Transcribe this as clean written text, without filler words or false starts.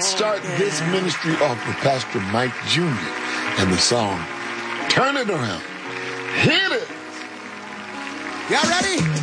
Let's start this ministry off with Pastor Mike Jr. and the song, Turn It Around. Hit it! Y'all ready?